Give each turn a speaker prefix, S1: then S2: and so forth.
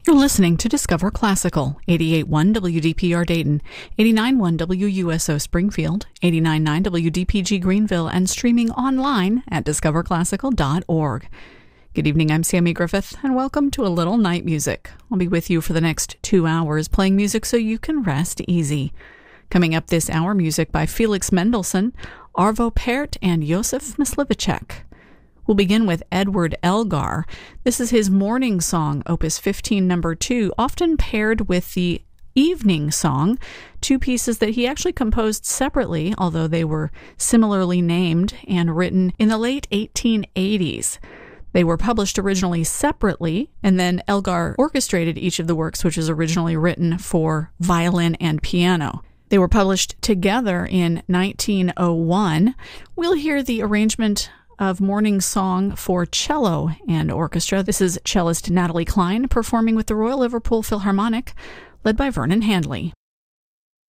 S1: You're listening to Discover Classical, 88.1 WDPR Dayton, 89.1 WUSO Springfield, 89.9 WDPG Greenville, and streaming online at discoverclassical.org. Good evening, I'm Sammy Griffith, and welcome to A Little Night Music. I'll be with you for the next 2 hours playing music so you can rest easy. Coming up this hour, music by Felix Mendelssohn, Arvo Pärt, and Josef Myslivacek. We'll begin with Edward Elgar. This is his morning song, Opus 15, number 2, often paired with the evening song, two pieces that he actually composed separately, although they were similarly named and written in the late 1880s. They were published originally separately, and then Elgar orchestrated each of the works, which was originally written for violin and piano. They were published together in 1901. We'll hear the arrangement of Morning Song for cello and orchestra. This is cellist Natalie Klein performing with the Royal Liverpool Philharmonic, led by Vernon Handley.